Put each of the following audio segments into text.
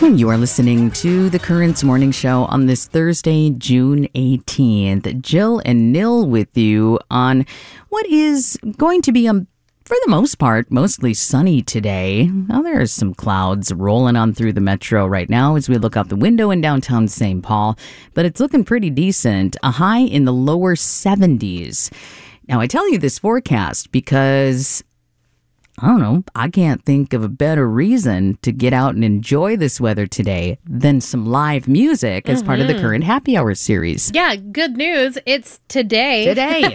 You are listening to the Currents Morning Show on this Thursday, June 18th. Jill and Nil with you on what is going to be, for the most part, mostly sunny today. Now, there are some clouds rolling on through the metro right now as we look out the window in downtown St. Paul, but it's looking pretty decent. A high in the lower 70s. Now, I tell you this forecast because I don't know, I can't think of a better reason to get out and enjoy this weather today than some live music as part of the Current Happy Hour series. Yeah, good news. It's today. Today.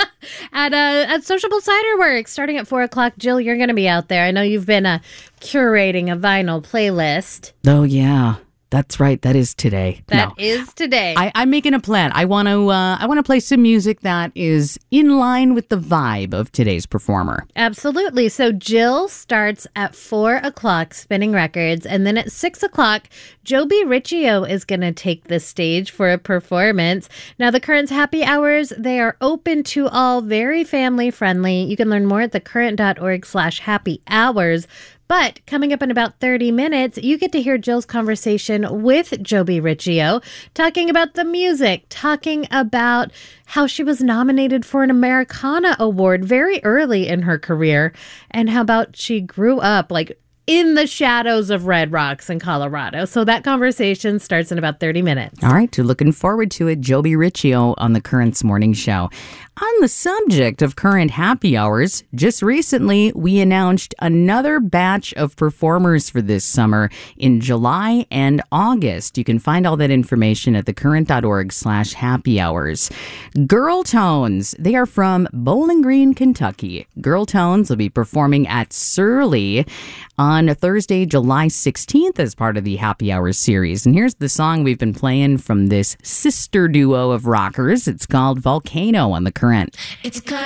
at Sociable Cider Works, starting at 4 o'clock. Jill, you're going to be out there. I know you've been curating a vinyl playlist. Oh, yeah. That's right. That is today. That is today. I'm making a plan. I want to play some music that is in line with the vibe of today's performer. Absolutely. So Jill starts at 4 o'clock spinning records, and then at 6 o'clock, Joby Riccio is going to take the stage for a performance. Now, the Currents Happy Hours, they are open to all, very family friendly. You can learn more at thecurrent.org/happy hours. But coming up in about 30 minutes, you get to hear Jill's conversation with Joby Riccio, talking about the music, talking about how she was nominated for an Americana Award very early in her career, and how about she grew up in the shadows of Red Rocks in Colorado. So that conversation starts in about 30 minutes. All right, looking forward to it. Joby Riccio on the Currents Morning Show. On the subject of Current Happy Hours, just recently we announced another batch of performers for this summer in July and August. You can find all that information at thecurrent.org/happy hours. Girl Tones, they are from Bowling Green, Kentucky. Girl Tones will be performing at Surly on Thursday, July 16th as part of the Happy Hours series. And here's the song we've been playing from this sister duo of rockers. It's called Volcano on the Current. It's